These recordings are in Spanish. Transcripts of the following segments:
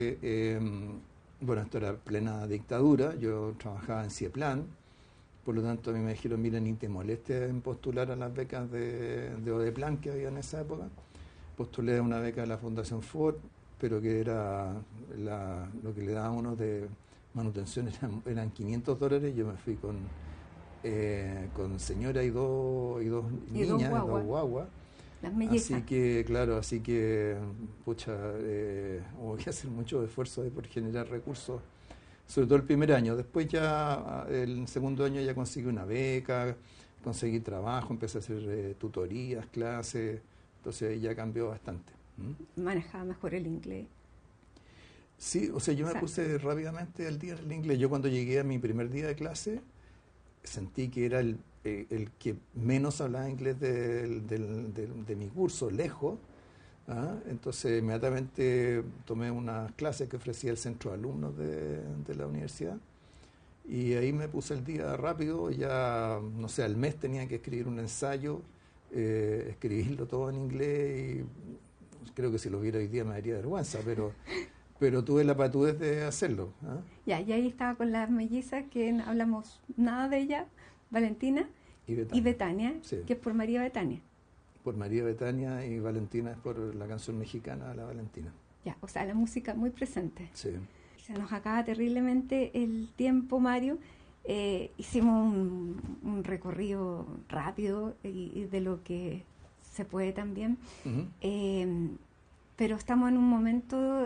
Bueno, esto era plena dictadura, yo trabajaba en CIEPLAN, por lo tanto a mí me dijeron, mira, ni te molestes en postular a las becas de ODEPLAN que había en esa época. Postulé a una beca de la Fundación Ford, pero que era lo que le daban uno de manutención eran $500. Yo me fui con señora y dos niñas, dos guaguas. Las mellizas. Así que, pucha, hubo que hacer mucho esfuerzo por generar recursos, sobre todo el primer año. Después ya, el segundo año ya conseguí una beca, conseguí trabajo, empecé a hacer tutorías, clases, entonces ahí ya cambió bastante. ¿Manejaba mejor el inglés? Sí, o sea, yo me puse rápidamente al día del inglés. Yo cuando llegué a mi primer día de clase, sentí que era el que menos hablaba inglés de mi curso, lejos. Entonces inmediatamente tomé unas clases que ofrecía el centro de alumnos de la universidad y ahí me puse el día rápido. Ya, no sé, al mes tenía que escribir un ensayo, escribirlo todo en inglés y creo que si lo viera hoy día me daría vergüenza, pero tuve la patudez de hacerlo. Ya, y ahí estaba con las mellizas, que no hablamos nada de ella, Valentina y Betania, sí, que es por María Betania. Por María Betania, y Valentina es por la canción mexicana La Valentina. Ya, o sea, la música muy presente. Sí. Se nos acaba terriblemente el tiempo, Mario. Hicimos un recorrido rápido y de lo que se puede también. Uh-huh. Pero estamos en un momento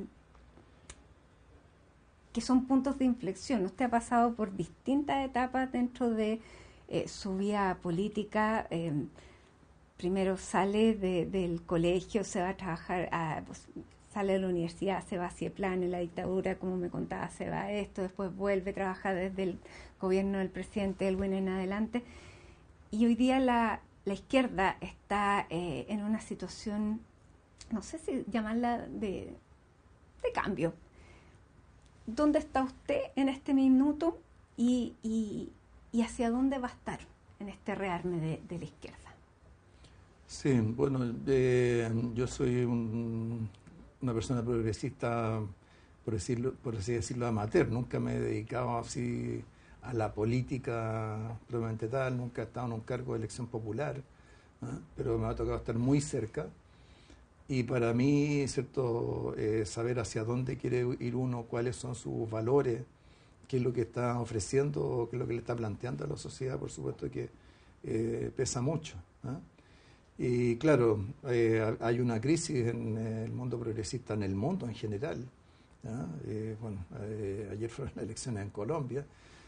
que son puntos de inflexión. Usted ha pasado por distintas etapas dentro de su vida política. Primero sale del colegio, se va a trabajar, sale de la universidad, se va a CIEPLAN en la dictadura, como me contaba, se va a esto, después vuelve a trabajar desde el gobierno del presidente Elwin en adelante. Y hoy día la izquierda está en una situación, no sé si llamarla de cambio. ¿Dónde está usted en este minuto y hacia dónde va a estar en este rearme de la izquierda? Sí, bueno, yo soy una persona progresista, por así decirlo, amateur. Nunca me he dedicado así a la política propiamente tal, nunca he estado en un cargo de elección popular, pero me ha tocado estar muy cerca. Y para mí, ¿cierto?, saber hacia dónde quiere ir uno, cuáles son sus valores, qué es lo que está ofreciendo, qué es lo que le está planteando a la sociedad, por supuesto que pesa mucho. Y claro, hay una crisis en el mundo progresista, en el mundo en general. Ayer fueron las elecciones en Colombia,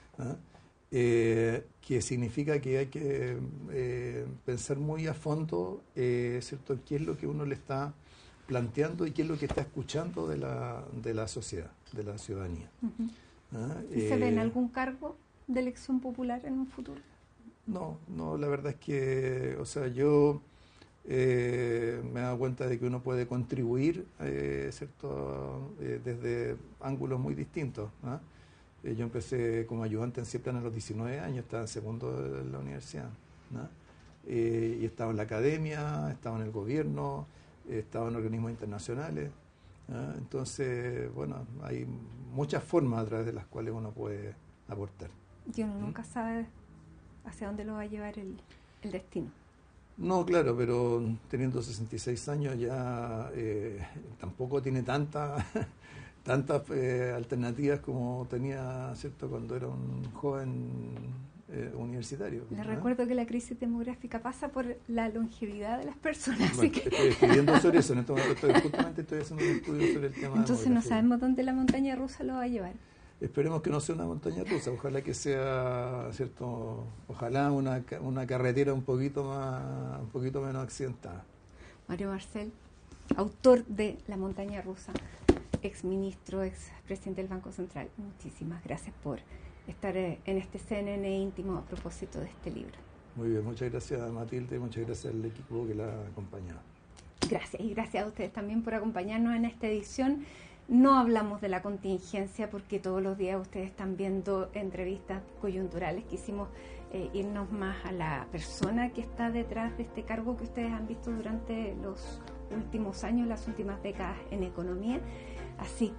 que significa que hay que pensar muy a fondo, ¿cierto?, qué es lo que uno le está planteando y qué es lo que está escuchando de la sociedad, de la ciudadanía. Uh-huh. ¿Y se ve en algún cargo de elección popular en un futuro? No, la verdad es que, o sea, yo me he dado cuenta de que uno puede contribuir, ¿cierto?, desde ángulos muy distintos. Yo empecé como ayudante en CIEPLAN a los 19 años, estaba en segundo de la universidad, y estaba en la academia, estaba en el gobierno, estaba en organismos internacionales. Entonces, bueno, hay muchas formas a través de las cuales uno puede aportar. Y uno nunca sabe hacia dónde lo va a llevar el destino. No, claro, pero teniendo 66 años ya tampoco tiene tantas alternativas como tenía, ¿cierto?, cuando era un joven universitario. Les recuerdo que la crisis demográfica pasa por la longevidad de las personas. Bueno, así que estoy escribiendo sobre eso, en este momento justamente estoy haciendo un estudio sobre el tema. Entonces no sabemos dónde la montaña rusa lo va a llevar. Esperemos que no sea una montaña rusa, ojalá que sea, ¿cierto?, ojalá una carretera un poquito menos accidentada. Mario Marcel, autor de La montaña rusa, ex ministro, ex presidente del Banco Central, muchísimas gracias por estar en este CNN íntimo a propósito de este libro. Muy bien, muchas gracias a Matilde y muchas gracias al equipo que la ha acompañado. Gracias, y gracias a ustedes también por acompañarnos en esta edición. No hablamos de la contingencia porque todos los días ustedes están viendo entrevistas coyunturales. Quisimos irnos más a la persona que está detrás de este cargo que ustedes han visto durante los últimos años, las últimas décadas en economía. Así